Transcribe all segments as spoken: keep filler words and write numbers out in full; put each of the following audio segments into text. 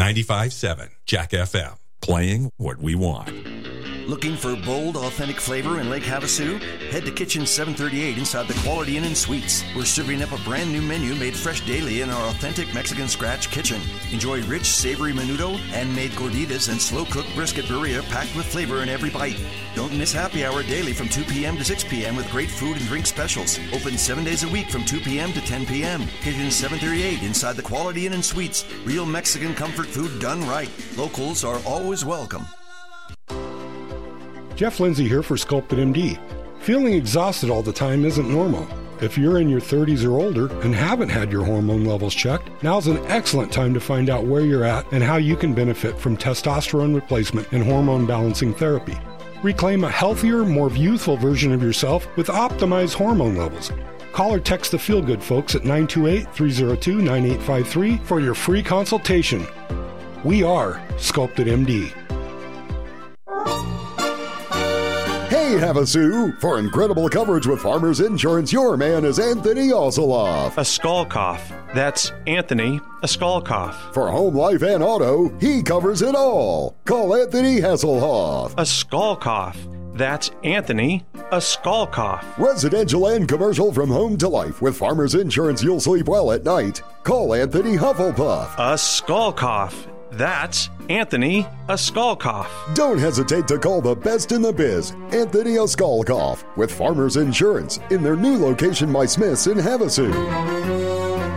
ninety-five point seven Jack F M, playing what we want. Looking for bold, authentic flavor in Lake Havasu? Head to Kitchen seven thirty-eight inside the Quality Inn and Suites. We're serving up a brand new menu made fresh daily in our authentic Mexican scratch kitchen. Enjoy rich, savory menudo, handmade gorditas, and slow-cooked brisket birria packed with flavor in every bite. Don't miss happy hour daily from two p.m. to six p.m. with great food and drink specials. Open seven days a week from two p.m. to ten p.m. Kitchen seven thirty-eight inside the Quality Inn and Suites. Real Mexican comfort food done right. Locals are always welcome. Jeff Lindsay here for Sculpted M D. Feeling exhausted all the time isn't normal. If you're in your thirties or older and haven't had your hormone levels checked, now's an excellent time to find out where you're at and how you can benefit from testosterone replacement and hormone balancing therapy. Reclaim a healthier, more youthful version of yourself with optimized hormone levels. Call or text the Feel Good folks at nine two eight, three oh two, nine eight five three for your free consultation. We are Sculpted M D. Hey, Havasu! For incredible coverage with Farmers Insurance, your man is Anthony Osoloff. A skull cough. That's Anthony, a skull cough. For home, life, and auto, he covers it all. Call Anthony Hasselhoff. A skull cough. That's Anthony, a skull cough. Residential and commercial from home to life. With Farmers Insurance, you'll sleep well at night. Call Anthony Hufflepuff. A skull cough. That's Anthony, a skull cough. Don't hesitate to call the best in the biz, Anthony a skull cough, with Farmers Insurance in their new location by Smith's in Havasu.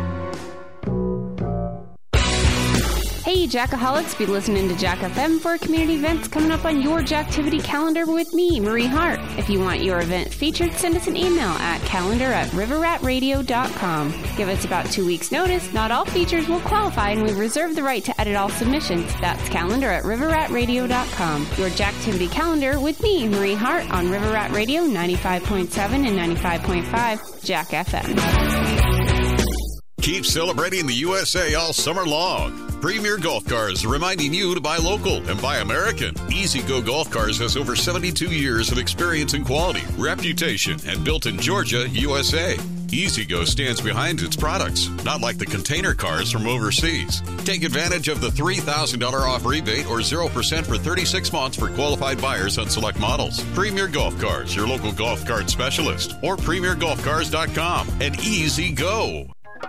Hey, Jackaholics, be listening to Jack F M for community events coming up on your Jacktivity calendar with me, Marie Hart. If you want your event featured, send us an email at calendar at river rat radio dot com. Give us about two weeks' notice. Not all features will qualify, and we reserve the right to edit all submissions. That's calendar at river rat radio dot com. Your Jacktivity calendar with me, Marie Hart, on River Rat Radio ninety-five point seven and ninety-five point five, Jack F M. Keep celebrating the U S A all summer long. Premier Golf Cars reminding you to buy local and buy American. Easy Go Golf Cars has over seventy-two years of experience and quality, reputation, and built in Georgia, U S A. Easy Go stands behind its products, not like the container cars from overseas. Take advantage of the three thousand dollars off rebate or zero percent for thirty-six months for qualified buyers on select models. Premier Golf Cars, your local golf cart specialist, or premier golf cars dot com. And Easy Go.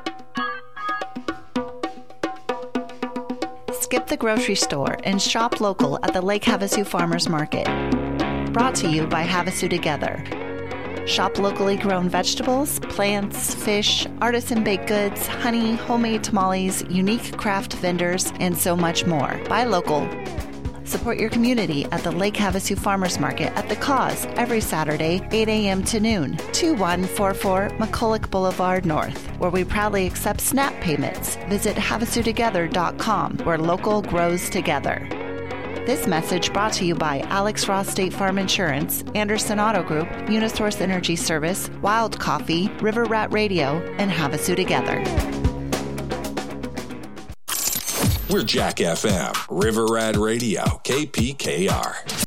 Skip the grocery store and shop local at the Lake Havasu Farmers Market. Brought to you by Havasu Together. Shop locally grown vegetables, plants, fish, artisan baked goods, honey, homemade tamales, unique craft vendors, and so much more. Buy local. Support your community at the Lake Havasu Farmers Market at The Cause every Saturday, eight a.m. to noon, two one four four McCulloch Boulevard North, where we proudly accept SNAP payments. Visit Havasu Together dot com, where local grows together. This message brought to you by Alex Ross State Farm Insurance, Anderson Auto Group, Unisource Energy Service, Wild Coffee, River Rat Radio, and Havasu Together. We're Jack F M, River Rat Radio, K P K R.